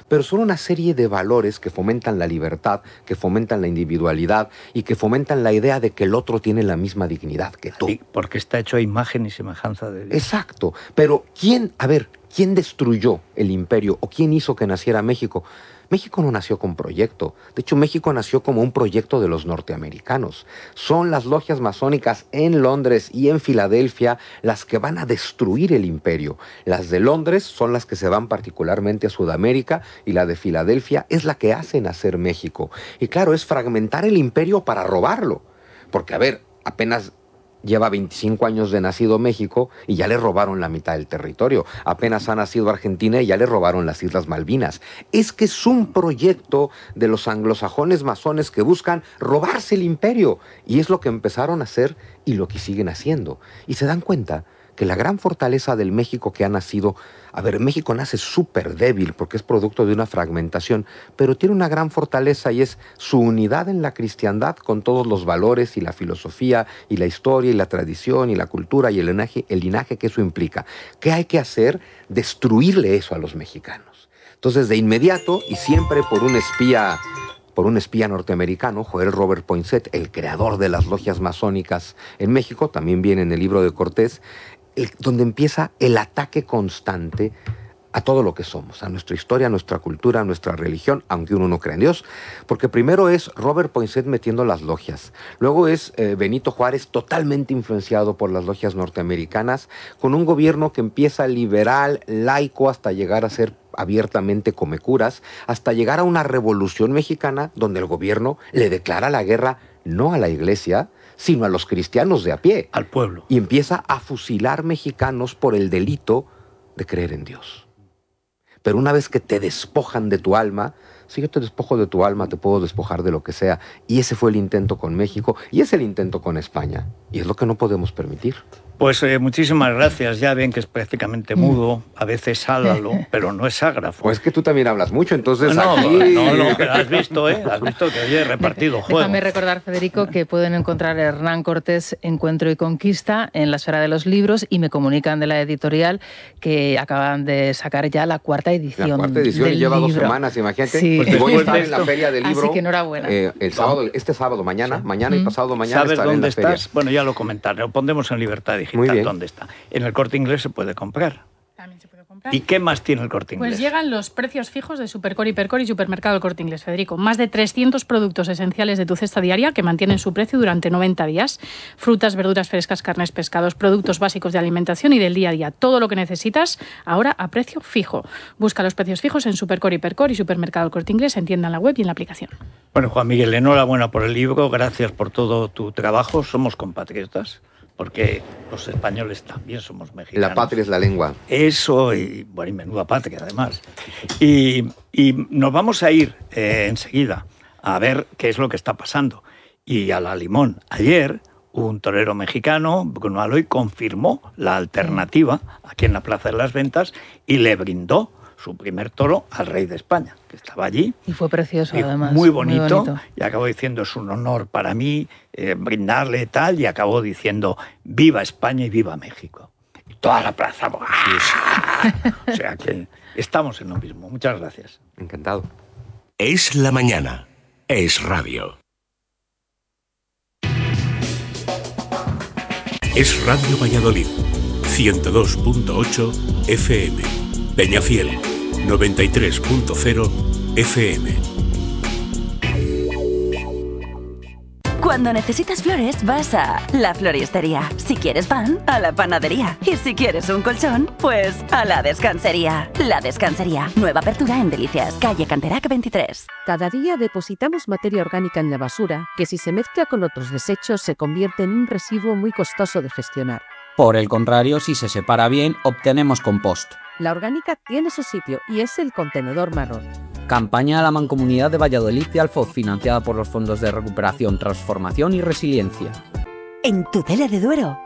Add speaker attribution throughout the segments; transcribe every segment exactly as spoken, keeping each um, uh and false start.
Speaker 1: pero son una serie de valores que fomentan la libertad, que fomentan la individualidad y que fomentan la idea de que el otro tiene la misma dignidad que tú.
Speaker 2: Sí, porque está hecho a imagen y semejanza de Dios.
Speaker 1: Exacto, pero ¿quién, a ver, quién destruyó el imperio o quién hizo que naciera México? México no nació con proyecto. De hecho, México nació como un proyecto de los norteamericanos. Son las logias masónicas en Londres y en Filadelfia las que van a destruir el imperio. Las de Londres son las que se van particularmente a Sudamérica y la de Filadelfia es la que hace nacer México. Y claro, es fragmentar el imperio para robarlo. Porque, a ver, apenas lleva veinticinco años de nacido México y ya le robaron la mitad del territorio. Apenas ha nacido Argentina y ya le robaron las Islas Malvinas. Es que es un proyecto de los anglosajones masones que buscan robarse el imperio. Y es lo que empezaron a hacer y lo que siguen haciendo. Y se dan cuenta que la gran fortaleza del México que ha nacido, a ver, México nace súper débil porque es producto de una fragmentación, pero tiene una gran fortaleza y es su unidad en la cristiandad con todos los valores y la filosofía y la historia y la tradición y la cultura y el linaje, el linaje que eso implica. ¿Qué hay que hacer? Destruirle eso a los mexicanos. Entonces, de inmediato y siempre por un espía... por un espía norteamericano, Joel Robert Poinsett, el creador de las logias masónicas en México, también viene en el libro de Cortés, el, donde empieza el ataque constante a todo lo que somos, a nuestra historia, a nuestra cultura, a nuestra religión, aunque uno no cree en Dios. Porque primero es Robert Poinsett metiendo las logias, luego es eh, Benito Juárez totalmente influenciado por las logias norteamericanas, con un gobierno que empieza liberal, laico, hasta llegar a ser abiertamente comecuras, hasta llegar a una revolución mexicana donde el gobierno le declara la guerra no a la iglesia, sino a los cristianos de a pie.
Speaker 2: Al pueblo.
Speaker 1: Y empieza a fusilar mexicanos por el delito de creer en Dios. Pero una vez que te despojan de tu alma, si yo te despojo de tu alma, te puedo despojar de lo que sea. Y ese fue el intento con México y es el intento con España. Y es lo que no podemos permitir.
Speaker 2: Pues eh, muchísimas gracias. Ya ven que es prácticamente mudo, a veces háblalo, pero no es ágrafo.
Speaker 1: Pues es que tú también hablas mucho, entonces
Speaker 2: no,
Speaker 1: aquí...
Speaker 2: No, no, pero has visto, ¿eh? Has visto que hoy he repartido juego.
Speaker 3: Déjame recordar, Federico, que pueden encontrar Hernán Cortés, Encuentro y Conquista en la esfera de los libros y me comunican de la editorial que acaban de sacar ya la cuarta edición.
Speaker 1: La cuarta edición
Speaker 3: del
Speaker 1: lleva
Speaker 3: libro.
Speaker 1: dos semanas, imagínate.
Speaker 3: Sí.
Speaker 1: Porque voy a estar en la feria del libro.
Speaker 3: Así que enhorabuena.
Speaker 1: Eh, el sábado, este sábado, mañana,
Speaker 3: Sí.
Speaker 1: mañana y pasado mañana
Speaker 2: ¿Sabes
Speaker 1: estaré
Speaker 2: dónde
Speaker 1: en la feria.
Speaker 2: estás? Bueno, ya lo comentaré. Lo pondremos en Libertad Digital.
Speaker 1: Muy bien.
Speaker 2: ¿Dónde está? En el Corte Inglés se puede comprar.
Speaker 4: También se puede comprar.
Speaker 2: ¿Y qué más tiene el Corte Inglés?
Speaker 4: Pues llegan los precios fijos de Supercore, Hipercore y Supermercado El Corte Inglés, Federico. Más de trescientos productos esenciales de tu cesta diaria que mantienen su precio durante noventa días. Frutas, verduras frescas, carnes, pescados, productos básicos de alimentación y del día a día. Todo lo que necesitas ahora a precio fijo. Busca los precios fijos en Supercore, Hipercore y Supermercado El Corte Inglés en tienda en la web y en la aplicación.
Speaker 2: Bueno, Juan Miguel, enhorabuena por el libro. Gracias por todo tu trabajo. Somos compatriotas. Porque los españoles también somos mexicanos.
Speaker 1: La patria es la lengua.
Speaker 2: Eso, y bueno, y menuda patria además. Y, y nos vamos a ir eh, enseguida a ver qué es lo que está pasando. Y a la limón, ayer un torero mexicano, Bruno Aloy, confirmó la alternativa aquí en la Plaza de las Ventas y le brindó su primer toro al rey de España, que estaba allí.
Speaker 3: Y fue precioso,
Speaker 2: Y
Speaker 3: además.
Speaker 2: Muy bonito,
Speaker 3: muy bonito.
Speaker 2: Y acabó diciendo, es un honor para mí eh, brindarle tal, y acabó diciendo, viva España y viva México. Y toda la plaza, ¡ah! O sea que estamos en lo mismo. Muchas gracias.
Speaker 1: Encantado.
Speaker 5: Es la mañana. Es radio. Es Radio Valladolid. ciento dos punto ocho F M. Peñafiel, noventa y tres punto cero F M.
Speaker 6: Cuando necesitas flores, vas a La Floristería. Si quieres pan, a La Panadería. Y si quieres un colchón, pues a La Descansería. La Descansería. Nueva apertura en Delicias, calle Canterac veintitrés.
Speaker 7: Cada día depositamos materia orgánica en la basura, que si se mezcla con otros desechos se convierte en un residuo muy costoso de gestionar.
Speaker 8: Por el contrario, si se separa bien, obtenemos compost.
Speaker 7: La orgánica tiene su sitio y es el contenedor marrón.
Speaker 8: Campaña a la Mancomunidad de Valladolid y Alfoz, financiada por los Fondos de Recuperación, Transformación y Resiliencia.
Speaker 6: En Tudela de Duero,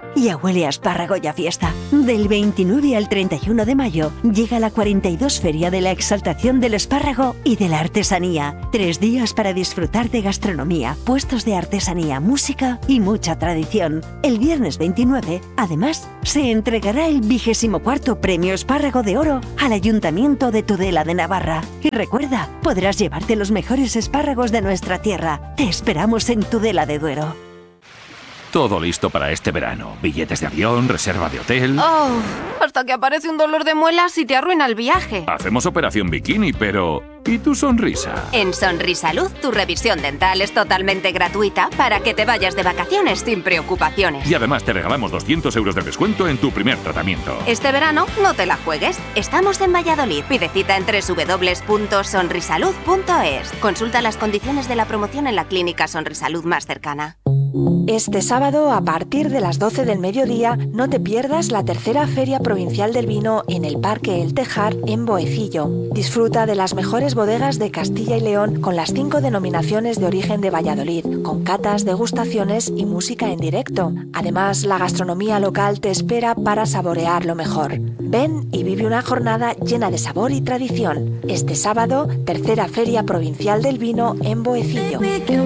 Speaker 9: Ya huele a espárrago y a fiesta. Del veintinueve al treinta y uno de mayo llega la cuarenta y dos Feria de la Exaltación del Espárrago y de la Artesanía. Tres días para disfrutar de gastronomía, puestos de artesanía, música y mucha tradición. El viernes veintinueve, además, se entregará el vigésimo cuarto Premio Espárrago de Oro al Ayuntamiento de Tudela de Navarra. Y recuerda, podrás llevarte los mejores espárragos de nuestra tierra. Te esperamos en Tudela de Duero.
Speaker 10: Todo listo para este verano. Billetes de avión, reserva de hotel...
Speaker 11: Oh, hasta que aparece un dolor de muelas y te arruina el viaje.
Speaker 10: Hacemos operación bikini, pero... ¿y tu sonrisa?
Speaker 12: En Sonrisalud, tu revisión dental es totalmente gratuita para que te vayas de vacaciones sin preocupaciones.
Speaker 10: Y además te regalamos doscientos euros de descuento en tu primer tratamiento.
Speaker 12: Este verano no te la juegues. Estamos en Valladolid. Pide cita en doble u doble u doble u punto sonrisalud punto es. Consulta las condiciones de la promoción en la clínica Sonrisalud más cercana.
Speaker 13: Este sábado, a partir de las doce del mediodía, no te pierdas la tercera Feria Provincial del Vino en el Parque El Tejar, en Boecillo. Disfruta de las mejores bodegas de Castilla y León con las cinco denominaciones de origen de Valladolid, con catas, degustaciones y música en directo. Además, la gastronomía local te espera para saborear lo mejor. Ven y vive una jornada llena de sabor y tradición. Este sábado, tercera Feria Provincial del Vino en Boecillo.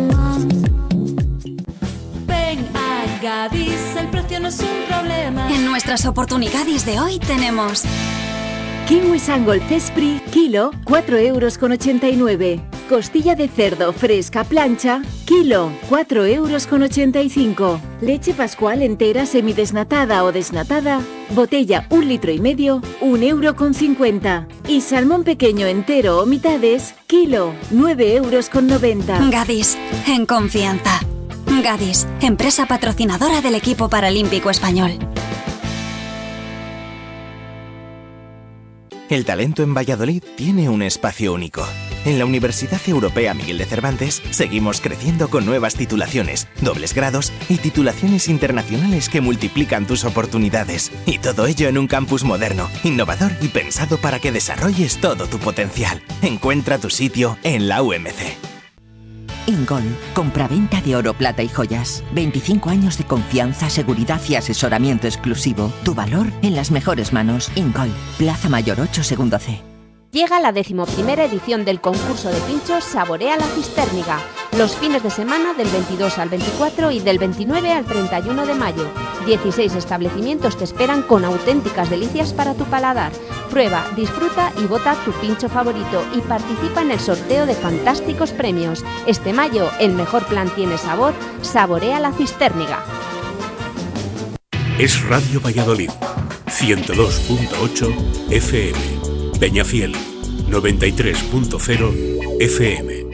Speaker 14: Gadis, el precio no es un problema.
Speaker 15: En nuestras oportunidades de hoy tenemos
Speaker 16: kiwi sangol cespri, kilo, cuatro euros con ochenta y nueve. Costilla de cerdo fresca plancha, kilo, cuatro euros con ochenta y cinco. Leche pascual entera semidesnatada o desnatada, botella un litro y medio, un euro con cincuenta. Y salmón pequeño entero o mitades, kilo, nueve euros con noventa.
Speaker 15: Gadis, en confianza. Gadis, empresa patrocinadora del equipo paralímpico español.
Speaker 17: El talento en Valladolid tiene un espacio único. En la Universidad Europea Miguel de Cervantes seguimos creciendo con nuevas titulaciones, dobles grados y titulaciones internacionales que multiplican tus oportunidades. Y todo ello en un campus moderno, innovador y pensado para que desarrolles todo tu potencial. Encuentra tu sitio en la U M C.
Speaker 18: Ingol, compraventa de oro, plata y joyas. veinticinco años de confianza, seguridad y asesoramiento exclusivo. Tu valor en las mejores manos. Ingol, Plaza Mayor ocho, segundo C.
Speaker 19: Llega la decimoprimera edición del concurso de pinchos Saborea la Cistérniga, los fines de semana del veintidós al veinticuatro y del veintinueve al treinta y uno de mayo. dieciséis establecimientos te esperan con auténticas delicias para tu paladar. Prueba, disfruta y vota tu pincho favorito y participa en el sorteo de fantásticos premios. Este mayo, el mejor plan tiene sabor, Saborea la Cistérniga.
Speaker 5: Es Radio Valladolid, ciento dos punto ocho F M. Peñafiel, noventa y tres punto cero F M.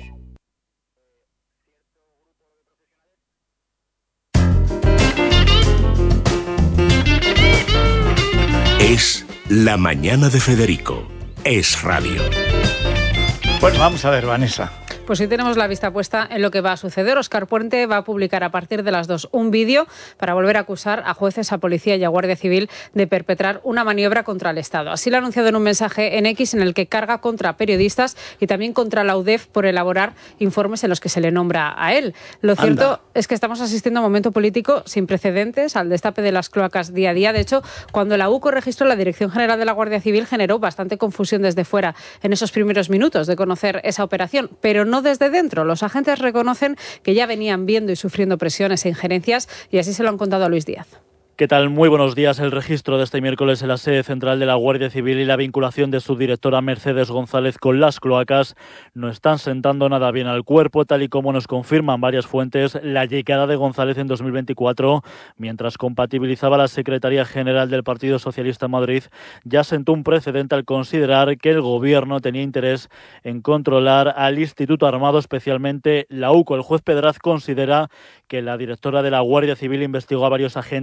Speaker 5: Es La Mañana de Federico. Es radio.
Speaker 2: Pues vamos a ver, Vanessa.
Speaker 4: Pues sí tenemos la vista puesta en lo que va a suceder. Óscar Puente va a publicar a partir de las dos un vídeo para volver a acusar a jueces, a policía y a Guardia Civil de perpetrar una maniobra contra el Estado. Así lo ha anunciado en un mensaje en X en el que carga contra periodistas y también contra la U D E F por elaborar informes en los que se le nombra a él. Lo cierto Anda. es que estamos asistiendo a un momento político sin precedentes, al destape de las cloacas día a día. De hecho, cuando la U C O registró la Dirección General de la Guardia Civil, generó bastante confusión desde fuera en esos primeros minutos de conocer esa operación, pero no desde dentro. Los agentes reconocen que ya venían viendo y sufriendo presiones e injerencias y así se lo han contado a Luis Díaz.
Speaker 20: ¿Qué tal? Muy buenos días. El registro de este miércoles en la sede central de la Guardia Civil y la vinculación de su directora Mercedes González con las cloacas no están sentando nada bien al cuerpo, tal y como nos confirman varias fuentes. La llegada de González en dos mil veinticuatro, mientras compatibilizaba la Secretaría General del Partido Socialista en Madrid, ya sentó un precedente al considerar que el Gobierno tenía interés en controlar al Instituto Armado, especialmente la U C O. El juez Pedraz considera que la directora de la Guardia Civil investigó a varios agentes con el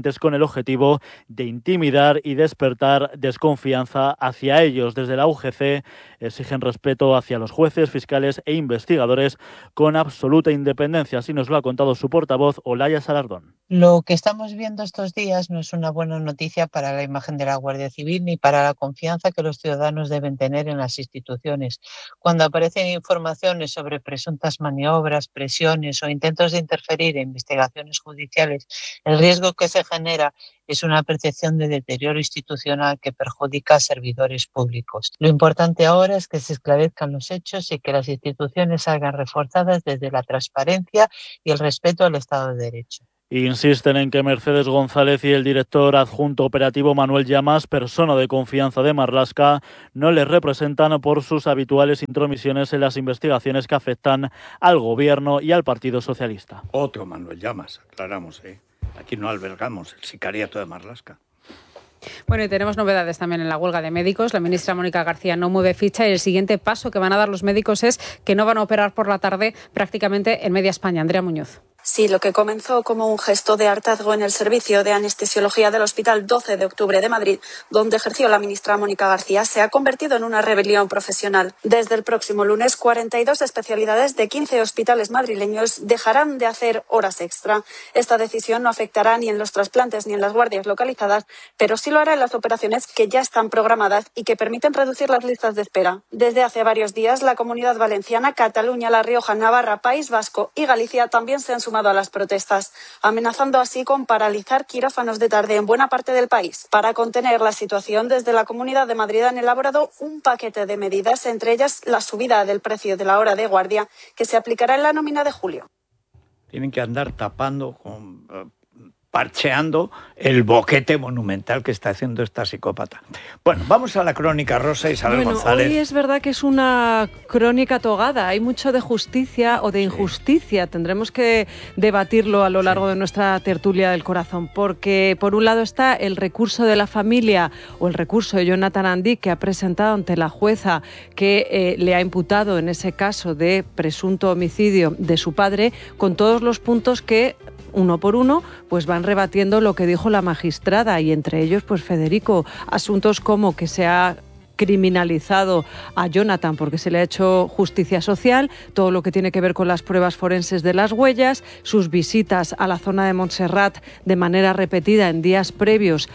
Speaker 20: objetivo de intimidar y despertar desconfianza hacia ellos. Desde la U G C exigen respeto hacia los jueces, fiscales e investigadores con absoluta independencia. Así nos lo ha contado su portavoz, Olaya Salardón.
Speaker 21: Lo que estamos viendo estos días no es una buena noticia para la imagen de la Guardia Civil ni para la confianza que los ciudadanos deben tener en las instituciones. Cuando aparecen informaciones sobre presuntas maniobras, presiones o intentos de interferir en investigaciones judiciales, el riesgo que se genera es una percepción de deterioro institucional que perjudica a servidores públicos. Lo importante ahora es que se esclarezcan los hechos y que las instituciones salgan reforzadas desde la transparencia y el respeto al Estado de Derecho.
Speaker 20: Insisten en que Mercedes González y el director adjunto operativo Manuel Llamas, persona de confianza de Marlaska, no les representan por sus habituales intromisiones en las investigaciones que afectan al Gobierno y al Partido Socialista.
Speaker 2: Otro Manuel Llamas, aclaramos, ¿eh? Aquí no albergamos el sicariato de Marlaska.
Speaker 22: Bueno, y tenemos novedades también en la huelga de médicos. La ministra Mónica García no mueve ficha y el siguiente paso que van a dar los médicos es que no van a operar por la tarde prácticamente en media España. Andrea Muñoz.
Speaker 23: Sí, lo que comenzó como un gesto de hartazgo en el servicio de anestesiología del Hospital doce de octubre de Madrid, donde ejerció la ministra Mónica García, se ha convertido en una rebelión profesional. Desde el próximo lunes, cuarenta y dos especialidades de quince hospitales madrileños dejarán de hacer horas extra. Esta decisión no afectará ni en los trasplantes ni en las guardias localizadas, pero sí lo hará en las operaciones que ya están programadas y que permiten reducir las listas de espera. Desde hace varios días, la Comunidad Valenciana, Cataluña, La Rioja, Navarra, País Vasco y Galicia también se han sumado a las protestas, amenazando así con paralizar quirófanos de tarde en buena parte del país. Para contener la situación, desde la Comunidad de Madrid han elaborado un paquete de medidas, entre ellas la subida del precio de la hora de guardia, que se aplicará en la nómina de julio.
Speaker 2: Tienen que andar tapando, con, uh, parcheando el boquete monumental que está haciendo esta psicópata. Bueno, vamos a la crónica rosa. Isabel
Speaker 24: bueno,
Speaker 2: González.
Speaker 24: Hoy es verdad que es una crónica togada. Hay mucho de justicia o de injusticia. Sí. Tendremos que debatirlo a lo largo sí. de nuestra tertulia del corazón, porque por un lado está el recurso de la familia o el recurso de Jonathan Andic, que ha presentado ante la jueza que eh, le ha imputado en ese caso de presunto homicidio de su padre, con todos los puntos que uno por uno, pues van rebatiendo lo que dijo la magistrada, y entre ellos, pues Federico, asuntos como que se ha criminalizado a Jonathan porque se le ha hecho justicia social, todo lo que tiene que ver con las pruebas forenses de las huellas, sus visitas a la zona de Montserrat de manera repetida en días previos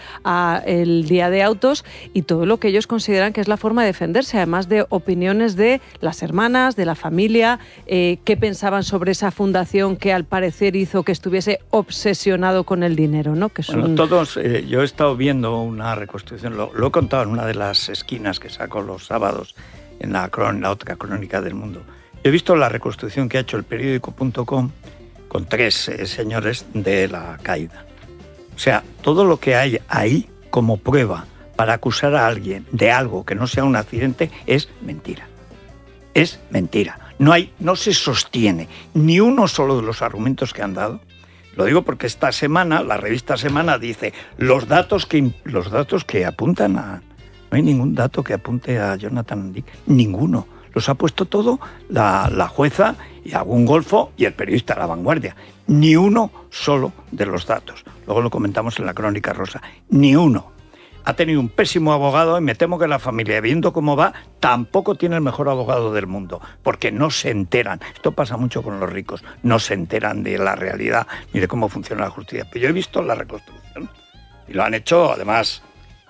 Speaker 24: al día de autos, y todo lo que ellos consideran que es la forma de defenderse, además de opiniones de las hermanas, de la familia, eh, qué pensaban sobre esa fundación que al parecer hizo que estuviese obsesionado con el dinero, ¿no? Que son...
Speaker 2: Bueno, todos, eh, yo he estado viendo una reconstrucción, lo, lo he contado en una de las esquinas que saco los sábados en la, en la otra crónica del mundo. He visto la reconstrucción que ha hecho el periódico punto com con tres eh, señores de la caída. O sea, todo lo que hay ahí como prueba para acusar a alguien de algo que no sea un accidente es mentira. Es mentira. No hay, no se sostiene ni uno solo de los argumentos que han dado. Lo digo porque esta semana, la revista Semana dice los datos que, los datos que apuntan a... No hay ningún dato que apunte a Jonathan Andic, ninguno. Los ha puesto todo la, la jueza y algún golfo y el periodista La Vanguardia. Ni uno solo de los datos. Luego lo comentamos en la crónica rosa. Ni uno. Ha tenido un pésimo abogado y me temo que la familia, viendo cómo va, tampoco tiene el mejor abogado del mundo, porque no se enteran. Esto pasa mucho con los ricos. No se enteran de la realidad ni de cómo funciona la justicia. Pero yo he visto la reconstrucción y lo han hecho, además...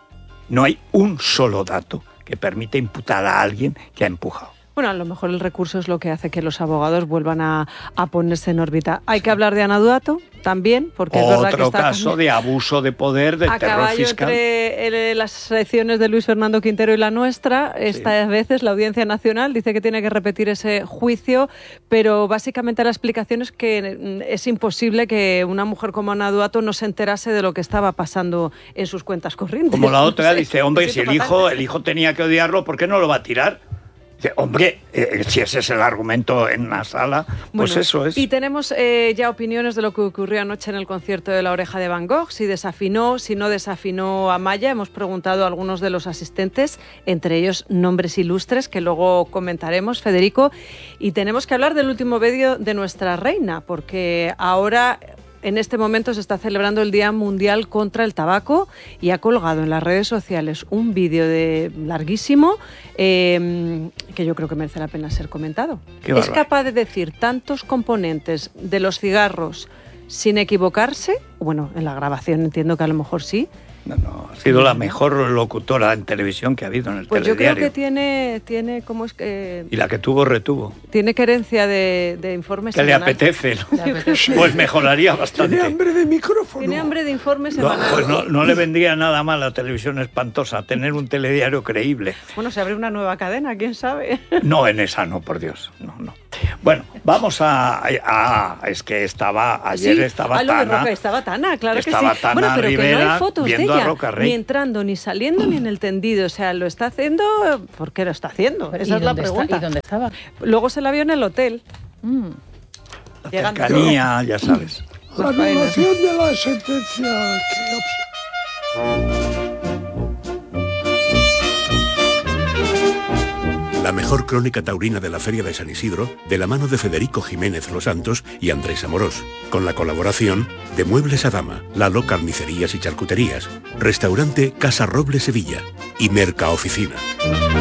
Speaker 2: No hay un solo dato que permita imputar a alguien que ha empujado.
Speaker 24: Bueno, a lo mejor el recurso es lo que hace que los abogados vuelvan a, a ponerse en órbita. Hay que hablar de Ana Duato también, porque
Speaker 2: Otro
Speaker 24: es verdad que está...
Speaker 2: Otro caso de abuso de poder, de
Speaker 24: a
Speaker 2: terror
Speaker 24: caballo
Speaker 2: fiscal.
Speaker 24: Entre las selecciones de Luis Fernando Quintero y la nuestra, esta sí. vez la Audiencia Nacional dice que tiene que repetir ese juicio, pero básicamente la explicación es que es imposible que una mujer como Ana Duato no se enterase de lo que estaba pasando en sus cuentas corrientes.
Speaker 2: Como la otra, no sé, dice, hombre, si el hijo, el hijo tenía que odiarlo, ¿por qué no lo va a tirar? Dice, hombre, eh, si ese es el argumento en la sala, pues
Speaker 24: bueno,
Speaker 2: eso es.
Speaker 24: Y tenemos eh, ya opiniones de lo que ocurrió anoche en el concierto de La Oreja de Van Gogh, si desafinó, si no desafinó Amaya. Hemos preguntado a algunos de los asistentes, entre ellos nombres ilustres, que luego comentaremos, Federico. Y tenemos que hablar del último vídeo de nuestra reina, porque ahora... en este momento se está celebrando el Día Mundial contra el Tabaco y ha colgado en las redes sociales un vídeo de larguísimo eh, que yo creo que merece la pena ser comentado.
Speaker 2: Qué
Speaker 24: es
Speaker 2: bárbaro.
Speaker 24: capaz de decir tantos componentes de los cigarros sin equivocarse. Bueno, en la grabación entiendo que a lo mejor sí.
Speaker 2: No, no, ha sido la mejor locutora en televisión que ha hado en el
Speaker 24: Pues yo creo
Speaker 2: telediario.
Speaker 24: que tiene, tiene ¿cómo es que...?
Speaker 2: Y la que tuvo, retuvo.
Speaker 24: Tiene querencia de, de informes
Speaker 2: Que le
Speaker 24: semanal.
Speaker 2: apetece, ¿no?
Speaker 24: Le apetece.
Speaker 2: Pues mejoraría bastante.
Speaker 1: Tiene hambre de micrófono.
Speaker 24: Tiene hambre de informes
Speaker 2: No,
Speaker 24: semanal.
Speaker 2: pues no, no le vendría nada mal a la televisión espantosa tener un telediario creíble.
Speaker 24: Bueno, se abre una nueva cadena, quién sabe.
Speaker 2: No, en esa no, por Dios. No, no. Bueno, vamos a... a- es que estaba... Ayer
Speaker 24: Sí,
Speaker 2: estaba
Speaker 24: ah, lo de
Speaker 2: Tana.
Speaker 24: Roca, estaba Tana, claro
Speaker 2: Estaba
Speaker 24: que sí.
Speaker 2: Tana
Speaker 24: bueno, pero que no
Speaker 2: Rivera
Speaker 24: hay fotos de
Speaker 2: viendo a
Speaker 24: ella,
Speaker 2: Roca Rey.
Speaker 24: ni entrando, ni saliendo, ni en el tendido. O sea, lo está haciendo... ¿Por qué lo está haciendo?
Speaker 4: ¿Y
Speaker 24: Esa es la
Speaker 4: dónde está-
Speaker 24: pregunta.
Speaker 4: y dónde estaba?
Speaker 24: Luego se la vio en el hotel.
Speaker 4: Mm.
Speaker 2: La
Speaker 24: Llegando.
Speaker 2: cercanía, ya sabes.
Speaker 1: La anulación de la sentencia que
Speaker 5: La mejor crónica taurina de la Feria de San Isidro, de la mano de Federico Jiménez Los Santos y Andrés Amorós, con la colaboración de Muebles Adama, Lalo Carnicerías y Charcuterías, Restaurante Casa Roble Sevilla y Merca Oficina.